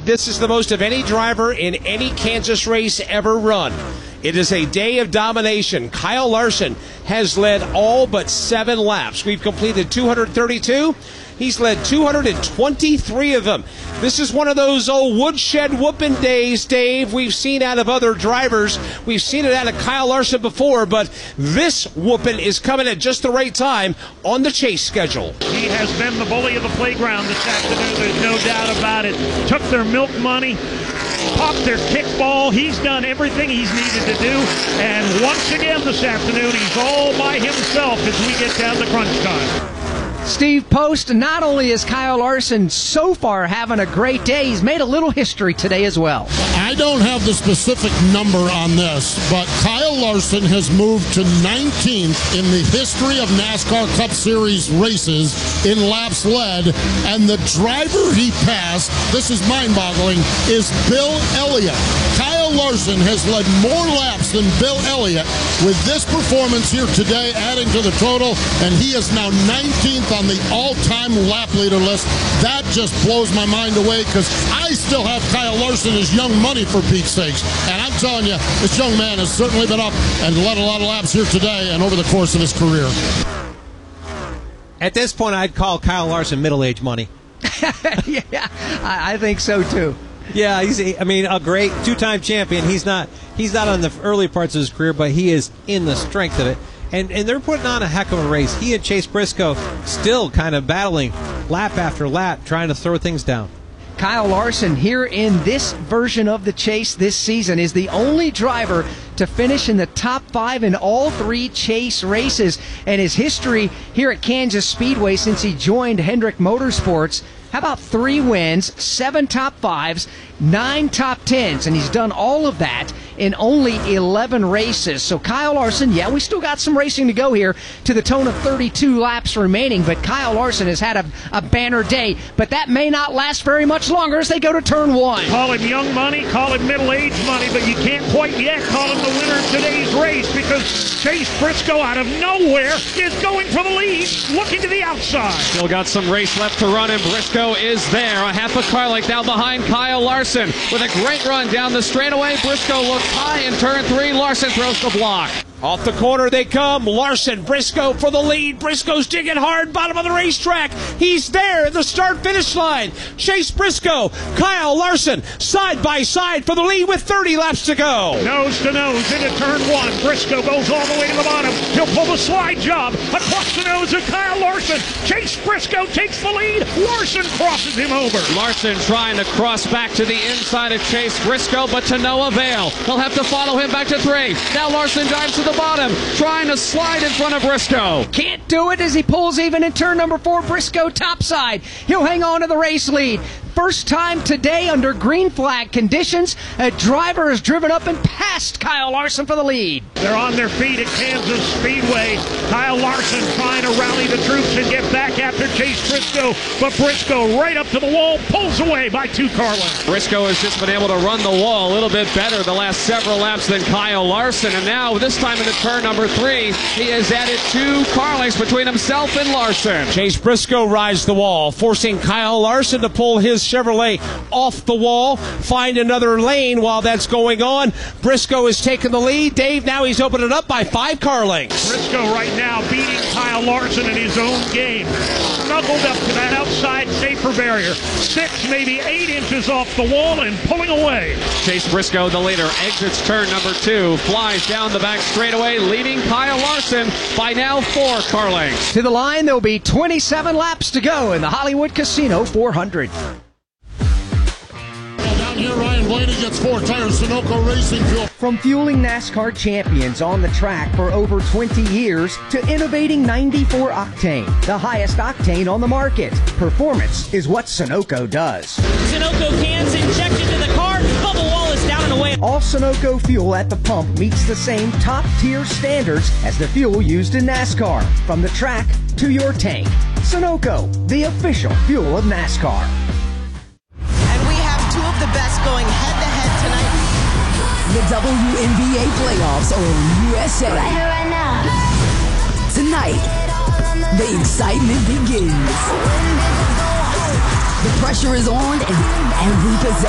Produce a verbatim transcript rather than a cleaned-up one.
this is the most of any driver in any Kansas race ever run. It is a day of domination. Kyle Larson has led all but seven laps. We've completed two hundred thirty-two. He's led two hundred twenty-three of them. This is one of those old woodshed whooping days, Dave, we've seen out of other drivers. We've seen it out of Kyle Larson before, but this whooping is coming at just the right time on the chase schedule. He has been the bully of the playground this afternoon. There's no doubt about it. Took their milk money, popped their kickball. He's done everything he's needed to do. And once again this afternoon, he's all by himself as we get down to crunch time. Steve Post, not only is Kyle Larson so far having a great day, he's made a little history today as well. I don't have the specific number on this, but Kyle Larson has moved to nineteenth in the history of NASCAR Cup Series races in laps led, and the driver he passed, this is mind-boggling, is Bill Elliott. Kyle Larson has led more laps than Bill Elliott with this performance here today, adding to the total, and he is now nineteenth on the all-time lap leader list. That just blows my mind away because I still have Kyle Larson as young money, for Pete's sakes. And I'm telling you, this young man has certainly been up and led a lot of laps here today and over the course of his career. At this point, I'd call Kyle Larson middle-age money. Yeah, I, I think so too. Yeah, he's a, I mean, a great two-time champion. He's not he's not on the early parts of his career, but he is in the strength of it. And and they're putting on a heck of a race. He and Chase Briscoe still kind of battling lap after lap, trying to throw things down. Kyle Larson here in this version of the chase this season is the only driver to finish in the top five in all three chase races. And his history here at Kansas Speedway since he joined Hendrick Motorsports, how about three wins, seven top fives, nine top tens, and he's done all of that in only eleven races. So Kyle Larson, yeah, we still got some racing to go here to the tone of thirty-two laps remaining, but Kyle Larson has had a, a banner day, but that may not last very much longer as they go to turn one. Call him young money, call him middle-aged money, but you can't quite yet call him the winner of today's race because Chase Briscoe out of nowhere is going for the lead, looking to the outside. Still got some race left to run, and Briscoe is there. A half a car length down behind Kyle Larson with a great run down the straightaway. Briscoe looks high in turn three. Larson throws the block. Off the corner they come. Larson, Briscoe for the lead. Briscoe's digging hard, bottom of the racetrack. He's there at the start-finish line. Chase Briscoe, Kyle Larson, side by side for the lead with thirty laps to go. Nose to nose into turn one. Briscoe goes all the way to the bottom. He'll pull the slide job across the nose of Kyle Larson. Chase Briscoe takes the lead. Larson crosses him over. Larson trying to cross back to the inside of Chase Briscoe, but to no avail. He'll have to follow him back to three. Now Larson dives to the bottom, trying to slide in front of Briscoe. Can't do it as he pulls even in turn number four. Briscoe topside. He'll hang on to the race lead. First time today under green flag conditions, a driver has driven up and passed Kyle Larson for the lead. They're on their feet at Kansas Speedway. Kyle Larson trying to rally the troops and get back after Chase Briscoe, but Briscoe right up to the wall, pulls away by two car lengths. Briscoe has just been able to run the wall a little bit better the last several laps than Kyle Larson, and now this time in the turn number three, he has added two car lengths between himself and Larson. Chase Briscoe rides the wall, forcing Kyle Larson to pull his Chevrolet off the wall, find another lane while that's going on. Briscoe is taking the lead. Dave, now he's opening it up by five car lengths. Briscoe right now beating Kyle Larson in his own game. Snuggled up to that outside safer barrier. Six, maybe eight inches off the wall and pulling away. Chase Briscoe, the leader, exits turn number two, flies down the back straightaway, leading Kyle Larson by now four car lengths. To the line, there'll be twenty-seven laps to go in the Hollywood Casino four hundred. Here, Ryan Blaney gets four tires, Sunoco Racing Fuel. From fueling NASCAR champions on the track for over twenty years to innovating ninety-four octane, the highest octane on the market. Performance is what Sunoco does. Sunoco cans injected to the car, bubble wall is down and away. All Sunoco fuel at the pump meets the same top-tier standards as the fuel used in NASCAR. From the track to your tank. Sunoco, the official fuel of NASCAR. The best going head-to-head tonight. The W N B A playoffs on U S A. Right here, right now. Tonight, the excitement begins. The pressure is on and every possession.